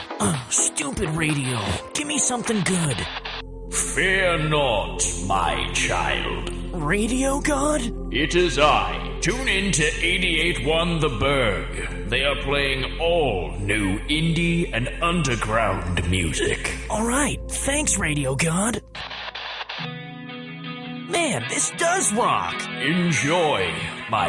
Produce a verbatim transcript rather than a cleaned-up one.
Oh, stupid radio. Give me something good. Fear not, my child. Radio God? It is I. Tune in to eighty-eight point one The Berg. They are playing all new indie and underground music. All right. Thanks, Radio God. Man, this does rock. Enjoy, my